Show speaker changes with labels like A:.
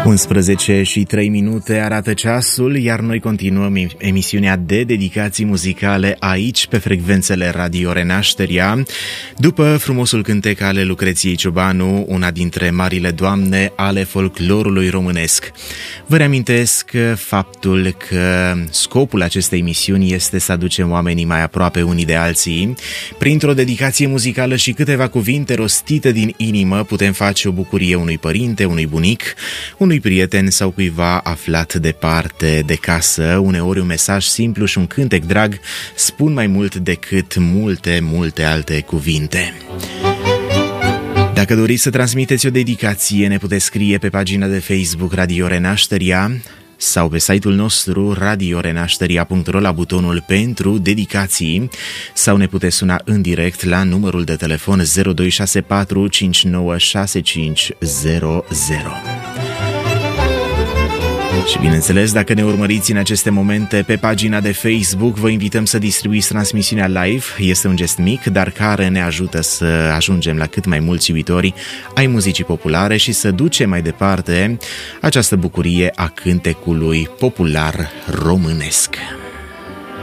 A: 11:03 arată ceasul, iar noi continuăm emisiunea de dedicații muzicale aici, pe frecvențele Radio Renașteria. După frumosul cântec ale Lucreției Ciobanu, una dintre marile doamne ale folclorului românesc. Vă reamintesc faptul că scopul acestei emisiuni este să aducem oamenii mai aproape unii de alții. Printr-o dedicație muzicală și câteva cuvinte rostite din inimă putem face o bucurie unui părinte, unui bunic, unui prieten sau cuiva aflat departe de casă. Uneori un mesaj simplu și un cântec drag spun mai mult decât multe alte cuvinte. Dacă doriți să transmiteți o dedicație, ne puteți scrie pe pagina de Facebook Radio Renașteria sau pe site-ul nostru radiorenașteria.ro la butonul pentru dedicații, sau ne puteți suna în direct la numărul de telefon 0264 596500. Și bineînțeles, dacă ne urmăriți în aceste momente pe pagina de Facebook, vă invităm să distribuiți transmisiunea live. Este un gest mic, dar care ne ajută să ajungem la cât mai mulți iubitori ai muzicii populare și să ducem mai departe această bucurie a cântecului popular românesc.